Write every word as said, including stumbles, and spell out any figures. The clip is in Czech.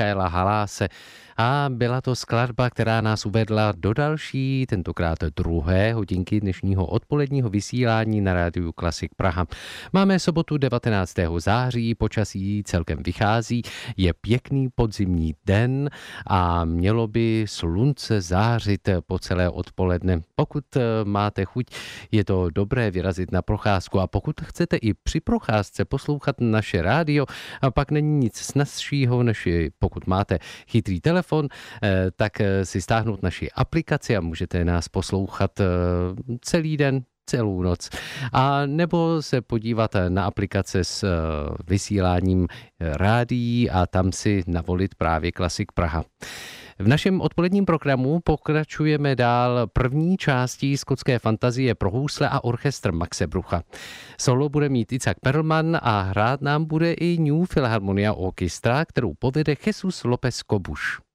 Michaela Haláse. A byla to skladba, která nás uvedla do další, tentokrát druhé hodinky dnešního odpoledního vysílání na rádiu Klasik Praha. Máme sobotu devatenáctého září, počasí celkem vychází, je pěkný podzimní den a mělo by slunce zářit po celé odpoledne. Pokud máte chuť, je to dobré vyrazit na procházku a pokud chcete i při procházce poslouchat naše rádio, a pak není nic snazšího, než pokud máte chytrý telefon, tak si stáhnout naši aplikaci a můžete nás poslouchat celý den, celou noc. A nebo se podívat na aplikace s vysíláním rádií a tam si navolit právě Klasik Praha. V našem odpoledním programu pokračujeme dál první částí skotské fantazie pro housle a orchestr Maxe Brucha. Solo bude mít Icak Perlman a hrát nám bude i New Philharmonia Orchestra, kterou povede Jesus López Cobuš.